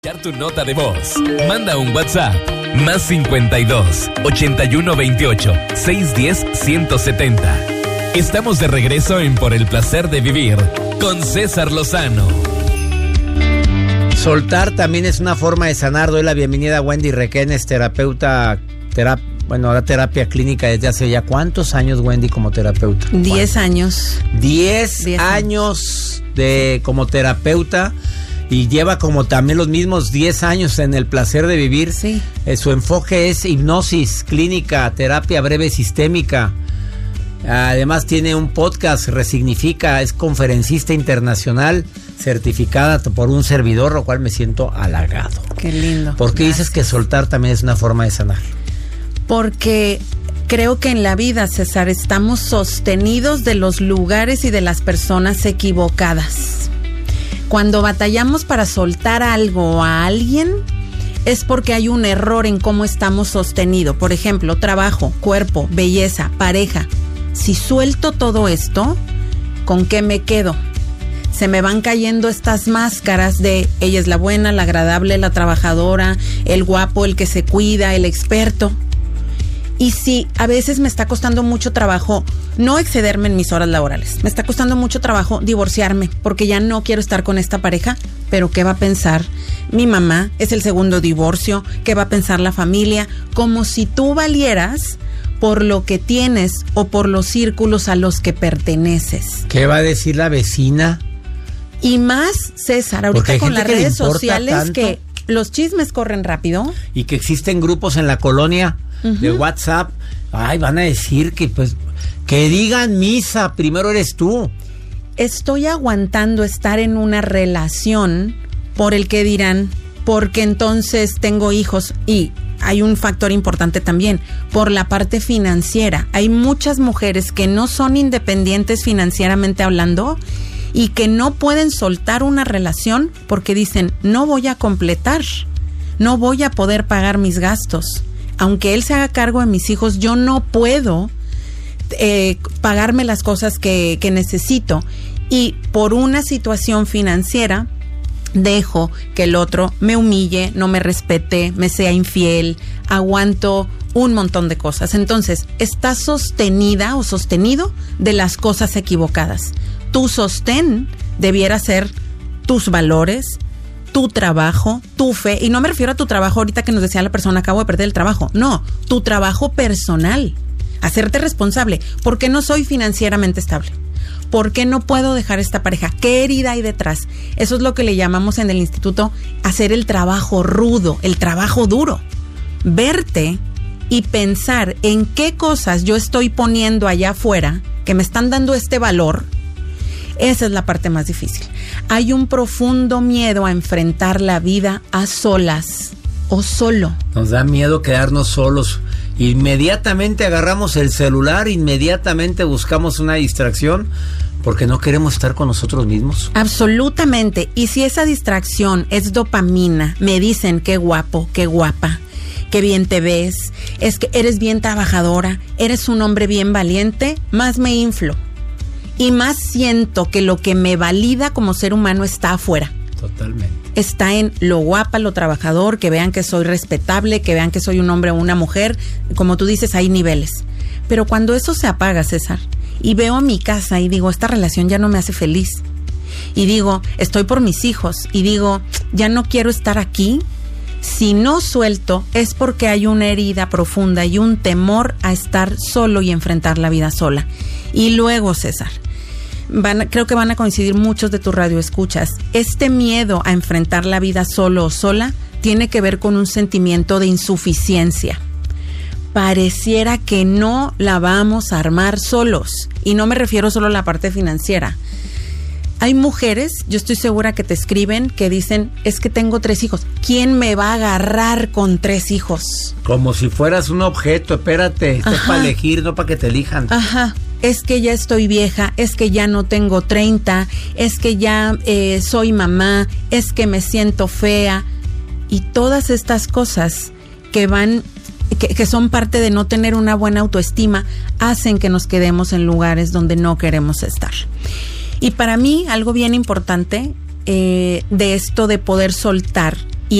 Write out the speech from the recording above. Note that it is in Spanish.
Tu nota de voz. Manda un WhatsApp más 52 81 28 610 170. Estamos de regreso en Por el placer de vivir con César Lozano. Soltar también es una forma de sanar. Doy la bienvenida a Wendy Requenes, terapeuta, ahora terapia clínica desde hace ya ¿cuántos años, Wendy, como terapeuta? 10 años. 10 años como terapeuta. Y lleva como también los mismos 10 años en el placer de vivir. Sí. Su enfoque es hipnosis clínica, terapia breve sistémica. Además tiene un podcast, Resignifica, es conferencista internacional, certificada por un servidor, lo cual me siento halagado. Qué lindo. ¿Por qué dices que soltar también es una forma de sanar? Porque creo que en la vida, César, estamos sostenidos de los lugares y de las personas equivocadas. Cuando batallamos para soltar algo o a alguien, es porque hay un error en cómo estamos sostenidos. Por ejemplo, trabajo, cuerpo, belleza, pareja. Si suelto todo esto, ¿con qué me quedo? Se me van cayendo estas máscaras de ella es la buena, la agradable, la trabajadora, el guapo, el que se cuida, el experto. Y si a veces me está costando mucho trabajo no excederme en mis horas laborales, me está costando mucho trabajo divorciarme porque ya no quiero estar con esta pareja, pero ¿qué va a pensar mi mamá? Es el segundo divorcio. ¿Qué va a pensar la familia? Como si tú valieras por lo que tienes o por los círculos a los que perteneces. ¿Qué va a decir la vecina? Y más, César, ahorita con las redes sociales tanto, que los chismes corren rápido. Y que existen grupos en la colonia de WhatsApp. Ay, van a decir que pues que digan misa, primero eres tú. Estoy aguantando estar en una relación por el que dirán, porque entonces tengo hijos. Y hay un factor importante también, por la parte financiera. Hay muchas mujeres que no son independientes financieramente hablando y que no pueden soltar una relación porque dicen, no voy a completar, no voy a poder pagar mis gastos. Aunque él se haga cargo de mis hijos, yo no puedo pagarme las cosas que necesito. Y por una situación financiera, dejo que el otro me humille, no me respete, me sea infiel, aguanto un montón de cosas. Entonces, estás sostenida o sostenido de las cosas equivocadas. Tu sostén debiera ser tus valores, tu trabajo, tu fe, y no me refiero a tu trabajo ahorita que nos decía la persona, acabo de perder el trabajo, no, tu trabajo personal, hacerte responsable. ¿Por qué no soy financieramente estable? ¿Por qué no puedo dejar esta pareja? ¿Qué herida hay detrás? Eso es lo que le llamamos en el instituto hacer el trabajo rudo, el trabajo duro. Verte y pensar en qué cosas yo estoy poniendo allá afuera que me están dando este valor. Esa es la parte más difícil. Hay un profundo miedo a enfrentar la vida a solas o solo. Nos da miedo quedarnos solos. Inmediatamente agarramos el celular, inmediatamente buscamos una distracción porque no queremos estar con nosotros mismos. Absolutamente. Y si esa distracción es dopamina, me dicen qué guapo, qué guapa, qué bien te ves, es que eres bien trabajadora, eres un hombre bien valiente, más me inflo. Y más siento que lo que me valida como ser humano está afuera. Totalmente. Está en lo guapa, lo trabajador, que vean que soy respetable, que vean que soy un hombre o una mujer. Como tú dices, hay niveles. Pero cuando eso se apaga, César, y veo a mi casa y digo, esta relación ya no me hace feliz. Y digo, estoy por mis hijos. Y digo, ya no quiero estar aquí. Si no suelto, es porque hay una herida profunda y un temor a estar solo y enfrentar la vida sola. Y luego, César, creo que van a coincidir muchos de tus radioescuchas. Este miedo a enfrentar la vida solo o sola tiene que ver con un sentimiento de insuficiencia. Pareciera que no la vamos a armar solos. Y no me refiero solo a la parte financiera. Hay mujeres, yo estoy segura que te escriben, que dicen, es que tengo 3 hijos. ¿Quién me va a agarrar con 3 hijos? Como si fueras un objeto, espérate, esto es para elegir, no para que te elijan. Ajá. Es que ya estoy vieja, es que ya no tengo 30, es que ya soy mamá, es que me siento fea. Y todas estas cosas que son parte de no tener una buena autoestima, hacen que nos quedemos en lugares donde no queremos estar. Y para mí, algo bien importante de esto de poder soltar